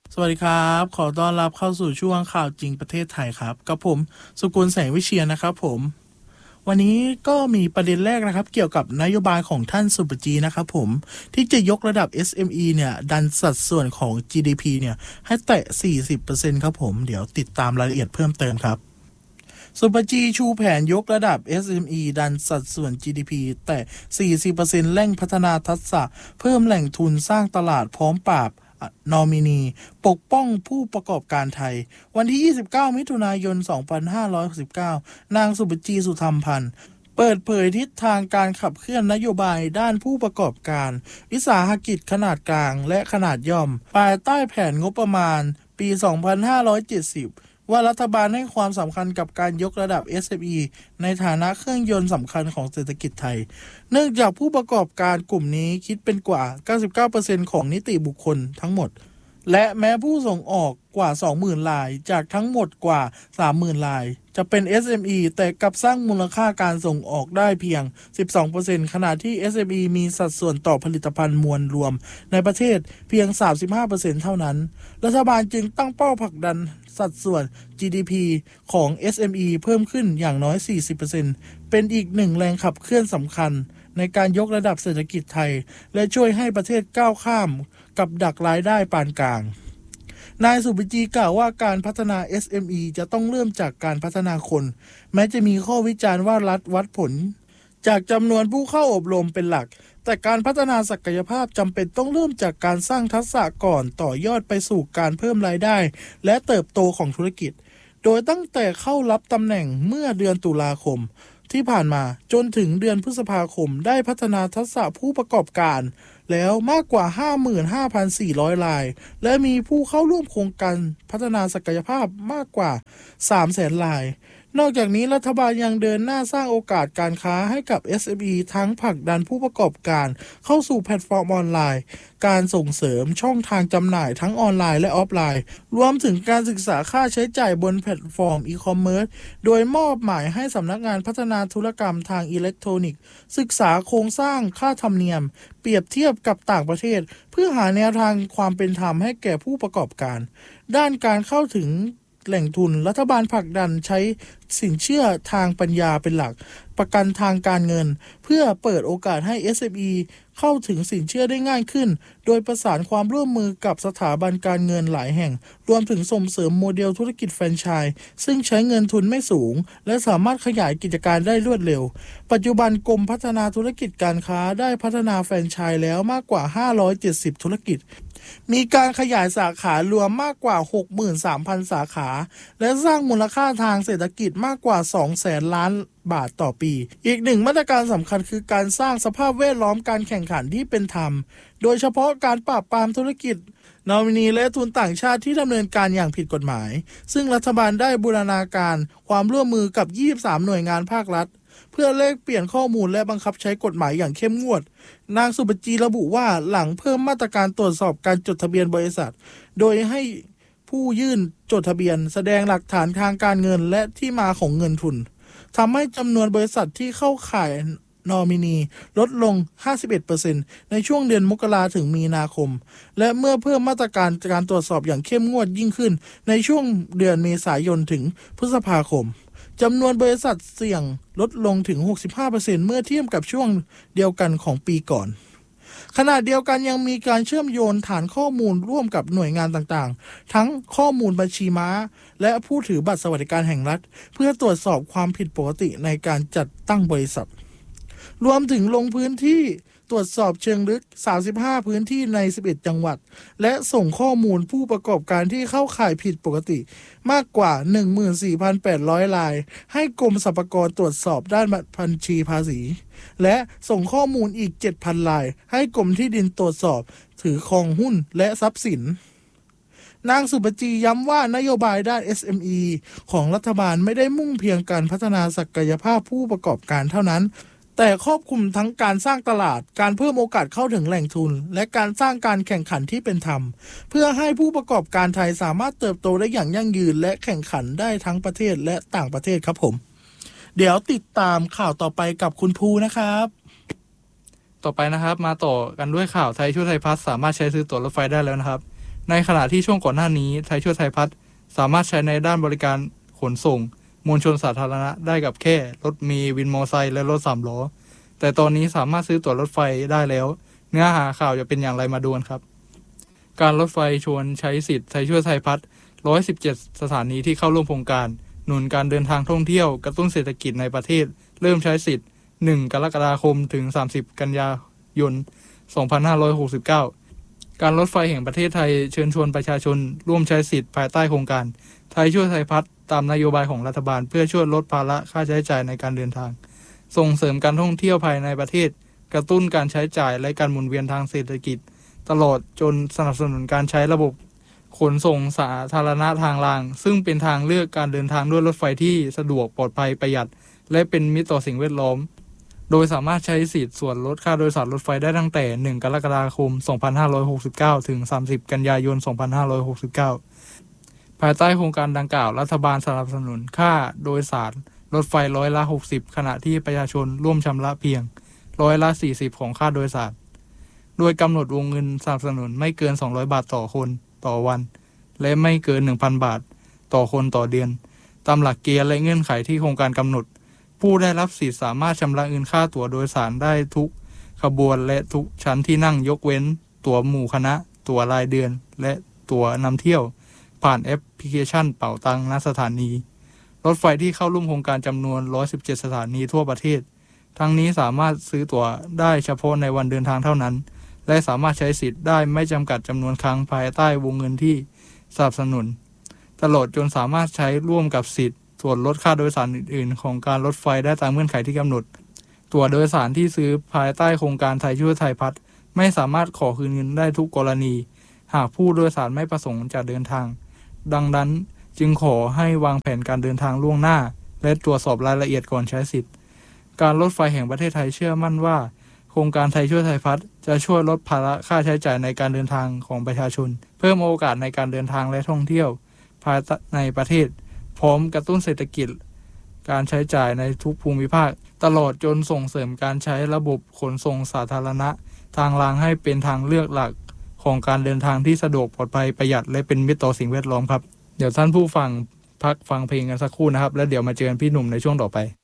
สวัสดีครับขอต้อนรับเข้าสู่ช่วงข่าวจริงประเทศไทยครับกับผมสุกุลแสงวิเชียรนะครับผมวันนี้ก็มีประเด็นแรกนะครับเกี่ยวกับนโยบายของท่านสุปจีนะครับผมที่จะยกระดับ SME เนี่ยดันสัดส่วนของ GDP เนี่ยให้แตะ 40% ครับผมเดี๋ยวติดตามรายละเอียดเพิ่มเติมครับสุปจีชูแผนยกระดับ SME ดันสัดส่วน GDP แต่ 40% เร่งพัฒนาทักษะเพิ่มแหล่งทุนสร้างตลาดพร้อมปราบนอมินีปกป้องผู้ประกอบการไทยวันที่ 29 มิถุนายน 2569 นางสุปจีสุธรรมพันธ์เปิดเผยทิศทางการขับเคลื่อนนโยบายด้านผู้ประกอบการวิสาหกิจขนาดกลางและขนาดย่อมภายใต้แผนงบประมาณปี 2570 ว่ารัฐบาลให้ความสำคัญกับการยกระดับ SME ในฐานะเครื่องยนต์สำคัญของเศรษฐกิจไทยเนื่องจากผู้ประกอบการกลุ่มนี้คิดเป็นกว่า 99% ของนิติบุคคลทั้งหมดและแม้ผู้ส่งออกกว่า 20,000 รายจากทั้งหมดกว่า 30,000 รายจะเป็น SME แต่กลับสร้างมูลค่าการส่งออกได้เพียง 12% ขณะที่ SME มีสัดส่วนต่อผลิตภัณฑ์มวลรวมในประเทศเพียง 35% เท่านั้นรัฐบาลจึงตั้งเป้าผลักดันสัดส่วน GDP ของ SME เพิ่มขึ้นอย่างน้อย 40% เป็นอีกหนึ่งแรงขับเคลื่อนสำคัญในการยกระดับเศรษฐกิจไทยและช่วยให้ประเทศก้าวข้ามกับดักรายได้ปานกลางนายสุปจีกล่าวว่าการพัฒนา SME จะต้องเริ่มจากการพัฒนาคนแม้จะมีข้อวิจารณ์ว่ารัฐวัดผลจากจำนวนผู้เข้าอบรมเป็นหลักแต่การพัฒนาศักยภาพจำเป็นต้องเริ่มจากการสร้างทักษะก่อนต่อยอดไปสู่การเพิ่มรายได้และเติบโตของธุรกิจโดยตั้งแต่เข้ารับตำแหน่งเมื่อเดือนตุลาคมที่ผ่านมาจนถึงเดือนพฤษภาคมได้พัฒนาทักษะผู้ประกอบการแล้วมากกว่า 55,400 รายและมีผู้เข้าร่วมโครงการพัฒนาศักยภาพมากกว่า 300,000 รายนอกจากนี้รัฐบาลยังเดินหน้าสร้างโอกาสการค้าให้กับ SME ทั้งผลักดันผู้ประกอบการเข้าสู่แพลตฟอร์มออนไลน์การส่งเสริมช่องทางจำหน่ายทั้งออนไลน์และออฟไลน์รวมถึงการศึกษาค่าใช้จ่ายบนแพลตฟอร์มอีคอมเมิร์ซโดยมอบหมายให้สำนักงานพัฒนาธุรกรรมทางอิเล็กทรอนิกส์ศึกษาโครงสร้างค่าธรรมเนียมเปรียบเทียบกับต่างประเทศเพื่อหาแนวทางความเป็นธรรมให้แก่ผู้ประกอบการด้านการเข้าถึงแหล่งทุนรัฐบาลผลักดันใช้สินเชื่อทางปัญญาเป็นหลักประกันทางการเงินเพื่อเปิดโอกาสให้ SME เข้าถึงสินเชื่อได้ง่ายขึ้นโดยประสานความร่วมมือกับสถาบันการเงินหลายแห่งรวมถึงส่งเสริมโมเดลธุรกิจแฟรนไชส์ซึ่งใช้เงินทุนไม่สูงและสามารถขยายกิจการได้รวดเร็วปัจจุบันกรมพัฒนาธุรกิจการค้าได้พัฒนาแฟรนไชส์แล้วมากกว่า570ธุรกิจมีการขยายสาขารวมมากกว่า 63,000 สาขาและสร้างมูลค่าทางเศรษฐกิจมากกว่า 200,000 ล้านบาทต่อปีอีกหนึ่งมาตรการสำคัญคือการสร้างสภาพแวดล้อมการแข่งขันที่เป็นธรรมโดยเฉพาะการปราบปรามธุรกิจนอมินีและทุนต่างชาติที่ดำเนินการอย่างผิดกฎหมายซึ่งรัฐบาลได้บูรณาการความร่วมมือกับ23หน่วยงานภาครัฐเพื่อแลกเปลี่ยนข้อมูลและบังคับใช้กฎหมายอย่างเข้มงวดนางสุปจีระบุว่าหลังเพิ่มมาตรการตรวจสอบการจดทะเบียนบริษัทโดยให้ผู้ยื่นจดทะเบียนแสดงหลักฐานทางการเงินและที่มาของเงินทุนทำให้จำนวนบริษัทที่เข้าข่ายนอมินีลดลง 51% ในช่วงเดือนมกราถึงมีนาคมและเมื่อเพิ่มมาตรการการตรวจสอบอย่างเข้มงวดยิ่งขึ้นในช่วงเดือนเมษายนถึงพฤษภาคมจำนวนบริษัทเสี่ยงลดลงถึง 65% เมื่อเทียบกับช่วงเดียวกันของปีก่อนขณะเดียวกันยังมีการเชื่อมโยงฐานข้อมูลร่วมกับหน่วยงานต่างๆทั้งข้อมูลบัญชีม้าและผู้ถือบัตรสวัสดิการแห่งรัฐเพื่อตรวจสอบความผิดปกติในการจัดตั้งบริษัทรวมถึงลงพื้นที่ตรวจสอบเชิงลึก35พื้นที่ใน11จังหวัดและส่งข้อมูลผู้ประกอบการที่เข้าข่ายผิดปกติมากกว่า 14,800 รายให้กรมสรรพากรตรวจสอบด้านบัญชีภาษีและส่งข้อมูลอีก 7,000 รายให้กรมที่ดินตรวจสอบถือครองหุ้นและทรัพย์สินนางสุปจีย้ำว่านโยบายด้าน SME ของรัฐบาลไม่ได้มุ่งเพียงการพัฒนาศักยภาพผู้ประกอบการเท่านั้นแต่ครอบคลุมทั้งการสร้างตลาดการเพิ่มโอกาสเข้าถึงแหล่งทุนและการสร้างการแข่งขันที่เป็นธรรมเพื่อให้ผู้ประกอบการไทยสามารถเติบโตได้อย่างยั่งยืนและแข่งขันได้ทั้งประเทศและต่างประเทศครับผมเดี๋ยวติดตามข่าวต่อไปกับคุณภูนะครับต่อไปนะครับมาต่อกันด้วยข่าวไทยช่วยไทยพัฒน์สามารถใช้ซื้อตั๋วรถไฟได้แล้วนะครับในขณะที่ช่วงก่อนหน้านี้ไทยช่วยไทยพัฒน์สามารถใช้ในด้านบริการขนส่งมวลชนสาธารณะได้กับแค่รถเมล์วินมอเตอร์ไซค์และรถ3 ล้อแต่ตอนนี้สามารถซื้อตั๋วรถไฟได้แล้วเนื้อหาข่าวจะเป็นอย่างไรมาดูกันครับการรถไฟชวนใช้สิทธิ์ไทยช่วยไทยพัฒน์117 สถานีที่เข้าร่วมโครงการหนุนการเดินทางท่องเที่ยวกระตุ้นเศรษฐกิจในประเทศเริ่มใช้สิทธิ์1 กรกฎาคมถึง30 กันยายน 2569การรถไฟแห่งประเทศไทยเชิญชวนประชาชนร่วมใช้สิทธิ์ภายใต้โครงการไทยช่วยไทยพัฒน์ตามนโยบายของรัฐบาลเพื่อช่วยลดภาระค่าใช้จ่ายในการเดินทางส่งเสริมการท่องเที่ยวภายในประเทศกระตุ้นการใช้จ่ายและการหมุนเวียนทางเศรษฐกิจตลอดจนสนับสนุนการใช้ระบบขนส่งสาธารณะทางรางซึ่งเป็นทางเลือกการเดินทางด้วยรถไฟที่สะดวกปลอดภัยประหยัดและเป็นมิตรต่อสิ่งแวดล้อมโดยสามารถใช้สิทธิ์ส่วนลดค่าโดยสารรถไฟได้ตั้งแต่1 กรกฎาคม 2569ถึง30 กันยายน 2569ภายใต้โครงการดังกล่าวรัฐบาลสนับสนุนค่าโดยสารรถไฟ60%ขณะที่ประชาชนร่วมชำระเพียง40%ของค่าโดยสารโดยกำหนดวงเงินสนับสนุนไม่เกิน200 บาทต่อคนต่อวันและไม่เกิน 1,000 บาทต่อคนต่อเดือนตามหลักเกณฑ์และเงื่อนไขที่โครงการกำหนดผู้ได้รับสิทธิ์สามารถชำระเงินค่าตั๋วโดยสารได้ทุกขบวนและทุกชั้นที่นั่งยกเว้นตั๋วหมู่คณะตั๋วรายเดือนและตั๋วนำเที่ยวผ่านแอปพลิเคชันเป๋าตังณสถานีรถไฟที่เข้าร่วมโครงการจำนวน117 สถานีทั่วประเทศทั้งนี้สามารถซื้อตั๋วได้เฉพาะในวันเดินทางเท่านั้นและสามารถใช้สิทธิ์ได้ไม่จำกัดจำนวนครั้งภายใต้วงเงินที่สนับสนุนตลอดจนสามารถใช้ร่วมกับสิทธิ์ส่วนลดค่าโดยสารอื่นๆของการรถไฟได้ตามเงื่อนไขที่กำหนดตั๋วโดยสารที่ซื้อภายใต้โครงการไทยช่วยไทยพัฒน์ไม่สามารถขอคืนเงินได้ทุกกรณีหากผู้โดยสารไม่ประสงค์จะเดินทางดังนั้นจึงขอให้วางแผนการเดินทางล่วงหน้าและตรวจสอบรายละเอียดก่อนใช้สิทธิ์การรถไฟแห่งประเทศไทยเชื่อมั่นว่าโครงการไทยช่วยไทยพัฒน์จะช่วยลดภาระค่าใช้จ่ายในการเดินทางของประชาชนเพิ่มโอกาสในการเดินทางและท่องเที่ยวภายในประเทศพร้อมกระตุ้นเศรษฐกิจการใช้จ่ายในทุกภูมิภาคตลอดจนส่งเสริมการใช้ระบบขนส่งสาธารณะทางรางให้เป็นทางเลือกหลักของการเดินทางที่สะดวกปลอดภัยประหยัดและเป็นมิตรต่อสิ่งแวดล้อมครับเดี๋ยวท่านผู้ฟังพักฟังเพลงกันสักครู่นะครับแล้วเดี๋ยวมาเจอกันพี่หนุ่มในช่วงต่อไป